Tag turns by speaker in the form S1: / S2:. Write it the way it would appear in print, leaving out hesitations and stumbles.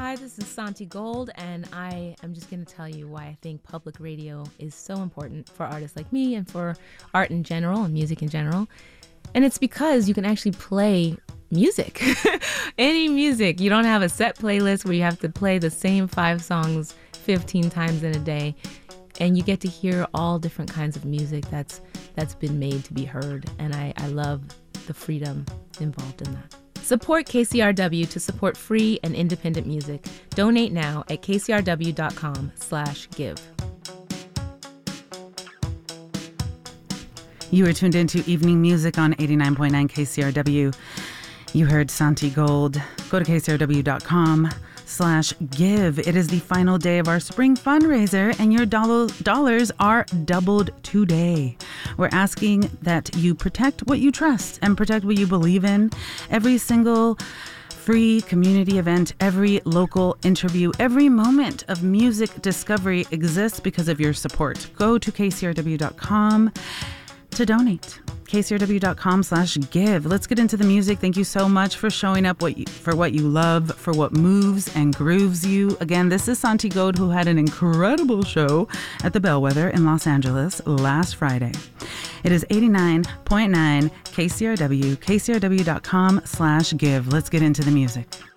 S1: Hi, this is Santi Gold, and I am just going to tell you why I think public radio is so important for artists like me and for art in general and music in general. And it's because you can actually play music, any music. You don't have a set playlist where you have to play the same 5 songs 15 times in a day. And you get to hear all different kinds of music that's been made to be heard. And I love the freedom involved in that. Support KCRW to support free and independent music. Donate now at kcrw.com/give.
S2: You are tuned into Evening Music on 89.9 KCRW. You heard Santi Gold. Go to kcrw.com/give. It is the final day of our spring fundraiser, and your dollars are doubled today. We're asking that you protect what you trust and protect what you believe in. Every single free community event, every local interview, every moment of music discovery exists because of your support. Go to kcrw.com to donate. kcrw.com/give. Let's get into the music. Thank you so much for showing up for what you love, for what moves and grooves you. Again, this is Santi Gold, who had an incredible show at the Bellwether in Los Angeles last Friday. It is 89.9 KCRW, kcrw.com/give. Let's get into the music.